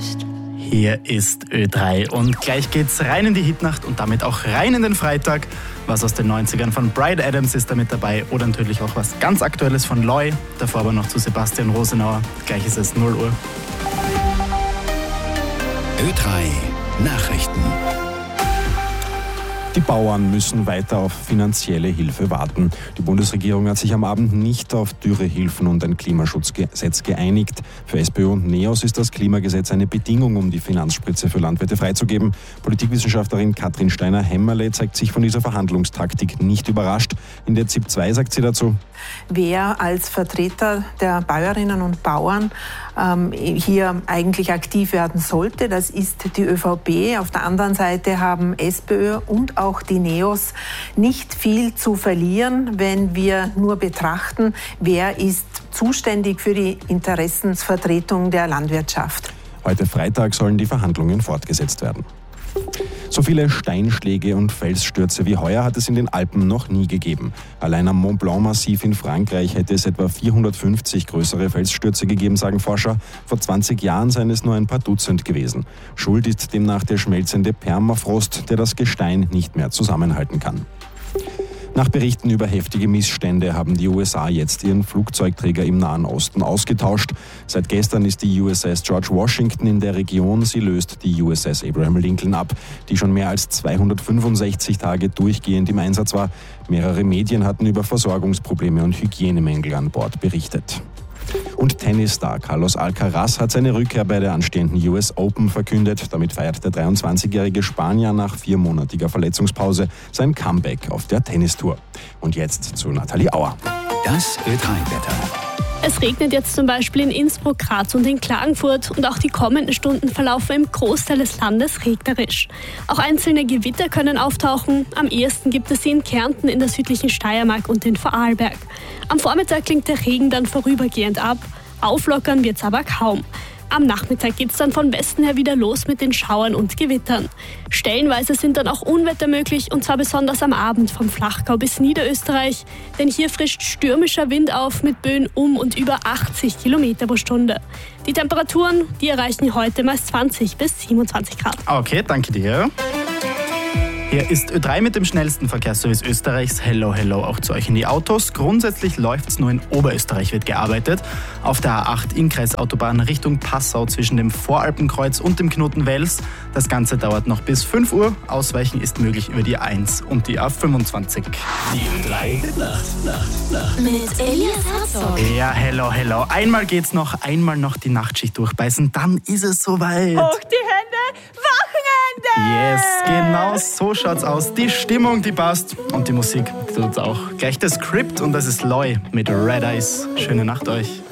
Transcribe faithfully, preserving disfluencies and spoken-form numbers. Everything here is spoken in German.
Hier ist Ö drei und gleich geht's rein in die Hitnacht und damit auch rein in den Freitag. Was aus den neunzigern von Bryan Adams ist da mit dabei oder natürlich auch was ganz Aktuelles von Loy. Davor aber noch zu Sebastian Rosenauer. Gleich ist es null Uhr. Ö drei Nachrichten. Die Bauern müssen weiter auf finanzielle Hilfe warten. Die Bundesregierung hat sich am Abend nicht auf Dürrehilfen und ein Klimaschutzgesetz geeinigt. Für SPÖ und NEOS ist das Klimagesetz eine Bedingung, um die Finanzspritze für Landwirte freizugeben. Politikwissenschaftlerin Katrin Steiner-Hämmerle zeigt sich von dieser Verhandlungstaktik nicht überrascht. In der Z I P zwei sagt sie dazu: Wer als Vertreter der Bäuerinnen und Bauern ähm, hier eigentlich aktiv werden sollte, das ist die ÖVP. Auf der anderen Seite haben SPÖ und auch die NEOS nicht viel zu verlieren, wenn wir nur betrachten, wer ist zuständig für die Interessensvertretung der Landwirtschaft. Heute Freitag sollen die Verhandlungen fortgesetzt werden. So viele Steinschläge und Felsstürze wie heuer hat es in den Alpen noch nie gegeben. Allein am Mont Blanc-Massiv in Frankreich hätte es etwa vierhundertfünfzig größere Felsstürze gegeben, sagen Forscher. Vor zwanzig Jahren seien es nur ein paar Dutzend gewesen. Schuld ist demnach der schmelzende Permafrost, der das Gestein nicht mehr zusammenhalten kann. Nach Berichten über heftige Missstände haben die U S A jetzt ihren Flugzeugträger im Nahen Osten ausgetauscht. Seit gestern ist die U S S George Washington in der Region. Sie löst die U S S Abraham Lincoln ab, die schon mehr als zweihundertfünfundsechzig Tage durchgehend im Einsatz war. Mehrere Medien hatten über Versorgungsprobleme und Hygienemängel an Bord berichtet. Und Tennisstar Carlos Alcaraz hat seine Rückkehr bei der anstehenden U S Open verkündet. Damit feiert der dreiundzwanzigjährige Spanier nach viermonatiger Verletzungspause sein Comeback auf der Tennistour. Und jetzt zu Nathalie Auer. Das Ö drei Wetter. Es regnet jetzt zum Beispiel in Innsbruck, Graz und in Klagenfurt und auch die kommenden Stunden verlaufen im Großteil des Landes regnerisch. Auch einzelne Gewitter können auftauchen. Am ehesten gibt es sie in Kärnten, in der südlichen Steiermark und in Vorarlberg. Am Vormittag klingt der Regen dann vorübergehend ab. Auflockern wird's aber kaum. Am Nachmittag geht's dann von Westen her wieder los mit den Schauern und Gewittern. Stellenweise sind dann auch Unwetter möglich, und zwar besonders am Abend vom Flachgau bis Niederösterreich. Denn hier frischt stürmischer Wind auf mit Böen um und über achtzig Kilometer pro Stunde. Die Temperaturen, die erreichen heute meist zwanzig bis siebenundzwanzig Grad. Okay, danke dir. Hier ist Ö drei mit dem schnellsten Verkehrsservice Österreichs. Hello, hello auch zu euch in die Autos. Grundsätzlich läuft's nur in Oberösterreich, wird gearbeitet. Auf der A acht Innkreisautobahn Richtung Passau zwischen dem Voralpenkreuz und dem Knoten Wels. Das Ganze dauert noch bis fünf Uhr. Ausweichen ist möglich über die A eins und die A fünfundzwanzig. Die Ö drei Nacht, Nacht, Nacht. Mit Elias Herzog. Ja, hello, hello. Einmal geht's noch, einmal noch die Nachtschicht durchbeißen, dann ist es soweit. Hoch die Hände, Wochenende! Yes, genau so schaut's aus. Die Stimmung, die passt und die Musik, die tut's auch. Gleich das Skript und das ist Loy mit Red Eyes. Schöne Nacht euch.